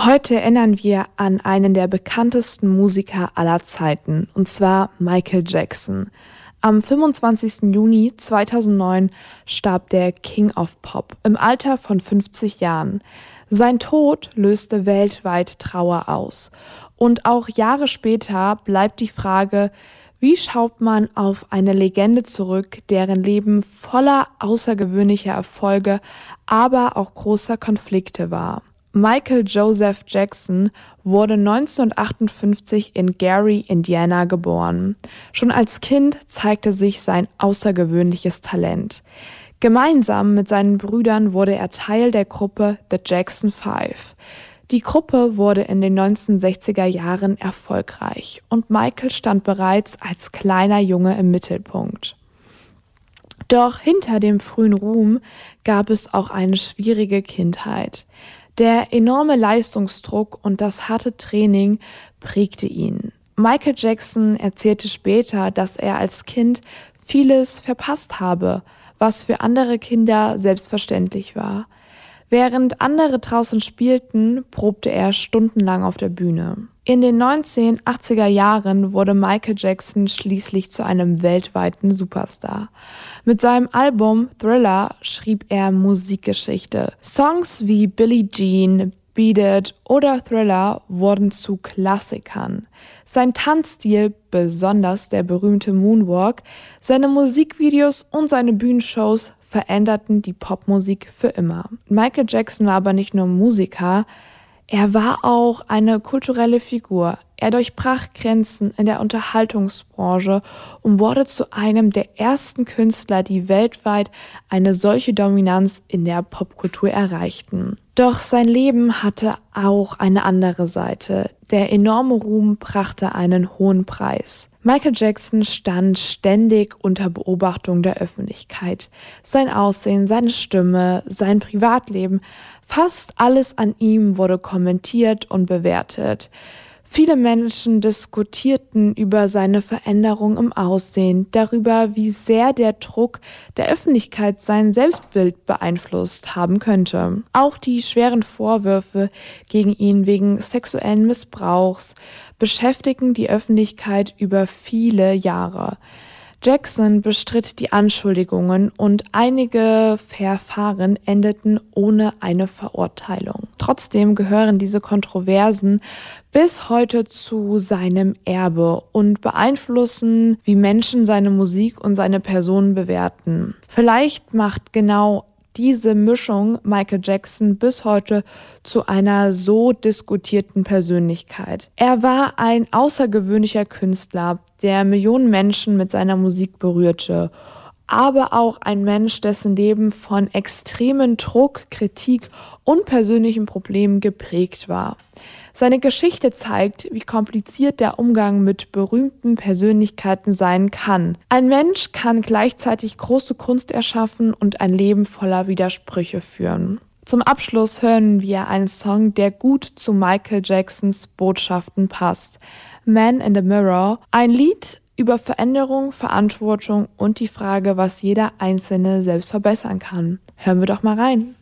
Heute erinnern wir an einen der bekanntesten Musiker aller Zeiten, und zwar Michael Jackson. Am 25. Juni 2009 starb der King of Pop im Alter von 50 Jahren. Sein Tod löste weltweit Trauer aus. Und auch Jahre später bleibt die Frage, wie schaut man auf eine Legende zurück, deren Leben voller außergewöhnlicher Erfolge, aber auch großer Konflikte war? Michael Joseph Jackson wurde 1958 in Gary, Indiana, geboren. Schon als Kind zeigte sich sein außergewöhnliches Talent. Gemeinsam mit seinen Brüdern wurde er Teil der Gruppe The Jackson 5. Die Gruppe wurde in den 1960er Jahren erfolgreich und Michael stand bereits als kleiner Junge im Mittelpunkt. Doch hinter dem frühen Ruhm gab es auch eine schwierige Kindheit. Der enorme Leistungsdruck und das harte Training prägte ihn. Michael Jackson erzählte später, dass er als Kind vieles verpasst habe, was für andere Kinder selbstverständlich war. Während andere draußen spielten, probte er stundenlang auf der Bühne. In den 1980er Jahren wurde Michael Jackson schließlich zu einem weltweiten Superstar. Mit seinem Album Thriller schrieb er Musikgeschichte. Songs wie Billie Jean, Beat It oder Thriller wurden zu Klassikern. Sein Tanzstil, besonders der berühmte Moonwalk, seine Musikvideos und seine Bühnenshows veränderten die Popmusik für immer. Michael Jackson war aber nicht nur Musiker, er war auch eine kulturelle Figur. Er durchbrach Grenzen in der Unterhaltungsbranche und wurde zu einem der ersten Künstler, die weltweit eine solche Dominanz in der Popkultur erreichten. Doch sein Leben hatte auch eine andere Seite. Der enorme Ruhm brachte einen hohen Preis. Michael Jackson stand ständig unter Beobachtung der Öffentlichkeit. Sein Aussehen, seine Stimme, sein Privatleben, fast alles an ihm wurde kommentiert und bewertet. Viele Menschen diskutierten über seine Veränderung im Aussehen, darüber, wie sehr der Druck der Öffentlichkeit sein Selbstbild beeinflusst haben könnte. Auch die schweren Vorwürfe gegen ihn wegen sexuellen Missbrauchs beschäftigten die Öffentlichkeit über viele Jahre. Jackson bestritt die Anschuldigungen und einige Verfahren endeten ohne eine Verurteilung. Trotzdem gehören diese Kontroversen bis heute zu seinem Erbe und beeinflussen, wie Menschen seine Musik und seine Person bewerten. Vielleicht macht genau diese Mischung Michael Jackson bis heute zu einer so diskutierten Persönlichkeit. Er war ein außergewöhnlicher Künstler, der Millionen Menschen mit seiner Musik berührte, aber auch ein Mensch, dessen Leben von extremen Druck, Kritik und persönlichen Problemen geprägt war. Seine Geschichte zeigt, wie kompliziert der Umgang mit berühmten Persönlichkeiten sein kann. Ein Mensch kann gleichzeitig große Kunst erschaffen und ein Leben voller Widersprüche führen. Zum Abschluss hören wir einen Song, der gut zu Michael Jacksons Botschaften passt. Man in the Mirror, ein Lied über Veränderung, Verantwortung und die Frage, was jeder Einzelne selbst verbessern kann. Hören wir doch mal rein.